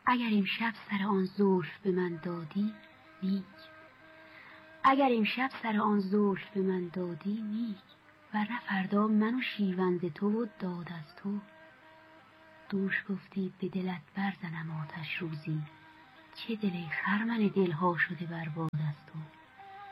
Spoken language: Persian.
اگر امشب سر آن زلف به من دادی نیک، اگر امشب سر آن زلف به من دادی نیک، ورنه فردا من و شیون ز تو و داد از تو. دوش گفتی به دلت برزنم آتش روزی، چه دل ای خرمن دلها شده بر باد از تو.